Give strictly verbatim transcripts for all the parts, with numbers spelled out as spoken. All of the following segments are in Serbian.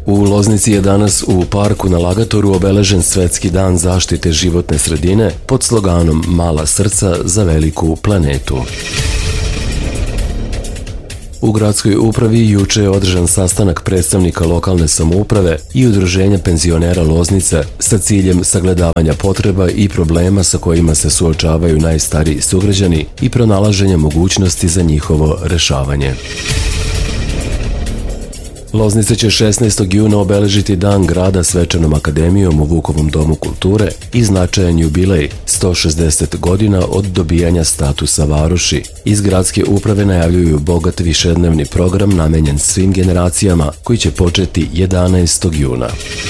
U Loznici je danas u parku na Lagatoru obeležen Svetski dan zaštite životne sredine pod sloganom Mala srca za veliku planetu. U gradskoj upravi juče je održan sastanak predstavnika lokalne samouprave i udruženja penzionera Loznice sa ciljem sagledavanja potreba i problema sa kojima se suočavaju najstariji sugrađani i pronalaženja mogućnosti za njihovo rešavanje. Loznica će šesnaestog juna obeležiti Dan grada svečanom akademijom u Vukovom domu kulture i značajan jubilej sto šezdeset godina od dobijanja statusa varoši. Iz gradske uprave najavljuju bogat višednevni program namenjen svim generacijama koji će početi jedanaestog juna.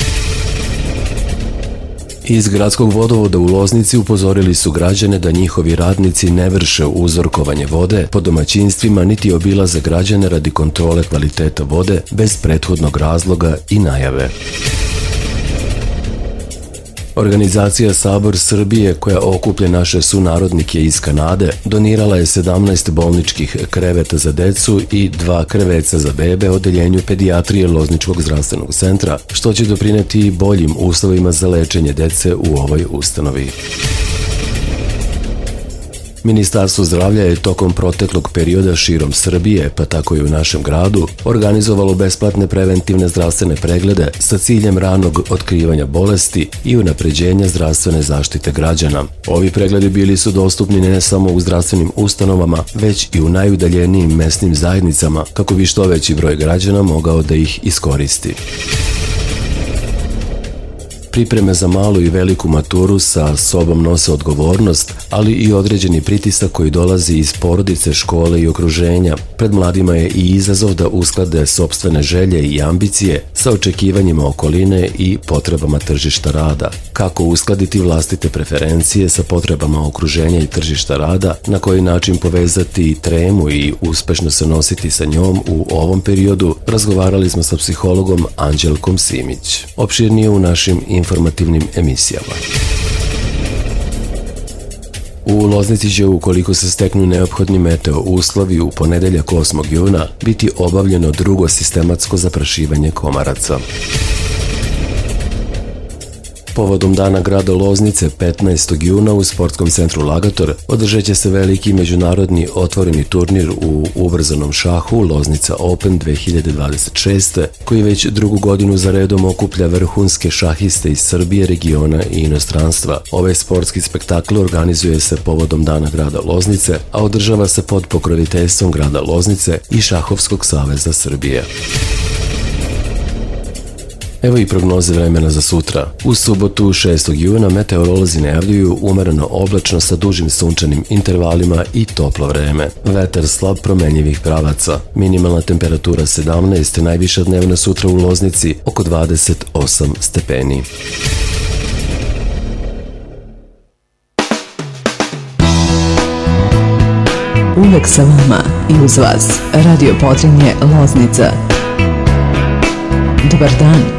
Iz gradskog vodovoda u Loznici upozorili su građane da njihovi radnici ne vrše uzorkovanje vode po domaćinstvima niti obilaze građane radi kontrole kvaliteta vode bez prethodnog razloga i najave. Organizacija Sabor Srbije, koja okuplja naše sunarodnike iz Kanade, donirala je sedamnaest bolničkih kreveta za decu i dva kreveca za bebe odeljenju pedijatrije Lozničkog zdravstvenog centra, što će doprineti boljim uslovima za lečenje dece u ovoj ustanovi. Ministarstvo zdravlja je tokom proteklog perioda širom Srbije, pa tako i u našem gradu, organizovalo besplatne preventivne zdravstvene preglede sa ciljem ranog otkrivanja bolesti i unapređenja zdravstvene zaštite građana. Ovi pregledi bili su dostupni ne samo u zdravstvenim ustanovama, već i u najudaljenijim mesnim zajednicama, kako bi što veći broj građana mogao da ih iskoristi. Pripreme za malu i veliku maturu sa sobom nose odgovornost, ali i određeni pritisak koji dolazi iz porodice, škole i okruženja. Pred mladima je i izazov da usklade sopstvene želje i ambicije sa očekivanjima okoline i potrebama tržišta rada. Kako uskladiti vlastite preferencije sa potrebama okruženja i tržišta rada, na koji način povezati tremu i uspešno se nositi sa njom u ovom periodu, razgovarali smo sa psihologom Anđelkom Simić. Opširnije u našim informativnim emisijama. U Loznici će, ukoliko se steknu neophodni meteo uslovi, u ponedeljak osmog juna biti obavljeno drugo sistematsko zaprašivanje komaraca. Povodom Dana grada Loznice petnaestog juna u sportskom centru Lagator održat će se veliki međunarodni otvoreni turnir u ubrzanom šahu Loznica Open dve hiljade dvadeset šeste, koji već drugu godinu za redom okuplja vrhunske šahiste iz Srbije, regiona i inostranstva. Ovaj sportski spektakl organizuje se povodom Dana grada Loznice, a održava se pod pokroviteljstvom grada Loznice i Šahovskog saveza Srbije. Evo i prognoze vremena za sutra. U subotu šestog juna meteorolozi najavljuju umereno oblačno sa dužim sunčanim intervalima i toplo vreme. Vetar slab promenjivih pravaca. Minimalna temperatura sedamnaest, najviša dnevna sutra u Loznici oko dvadeset osam stepeni. Uvek sa vama i uz vas Radio Potrinje Loznica. Dobar dan.